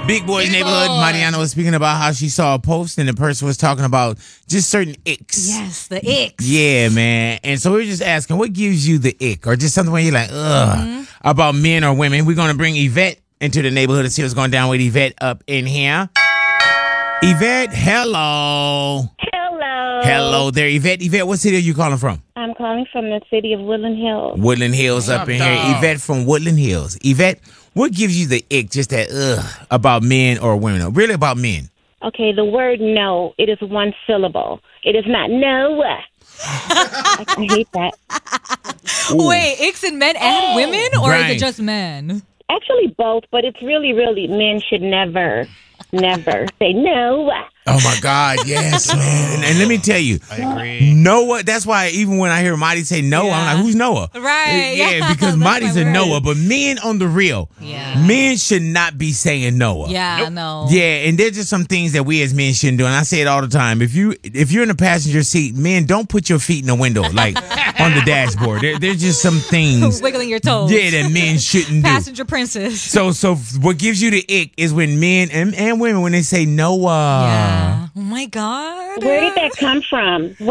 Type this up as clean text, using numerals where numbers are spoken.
Big Boy's Neighborhood. Mariana was speaking about how she saw a post and the person was talking about just certain icks. Yes, the icks. Yeah, man. And so we were just asking, what gives you the ick? Or just something where you're like, ugh, about men or women. We're going to bring Yvette into the neighborhood and see what's going down with Yvette up in here. Yvette, hello. Hello. Hello there, Yvette. Yvette, what city are you calling from? I'm calling from the city of Woodland Hills. Woodland Hills up in here. Yvette from Woodland Hills. Yvette, what gives you the ick, just that about men or women? Really about men. Okay, the word no, it is one syllable. It is not no. I hate that. Wait, icks in men and women, or is it just men? Actually, both, but it's really, men should never say no. Oh, my God. Yes, man. And let me tell you. I agree. Noah, that's why even when I hear Marty say Noah, I'm like, who's Noah? Right. Yeah, because Marty's a Noah. But men on the real, men should not be saying Noah. Yeah, no. Yeah, and there's just some things that we as men shouldn't do. And I say it all the time. If you're in the passenger seat, men, don't put your feet in the window, like on the dashboard. There's just some things. Wiggling your toes. Yeah, that men shouldn't do. Passenger princess. So what gives you the ick is when men and women, when they say Noah. Yeah. Oh, my God. Where did that come from?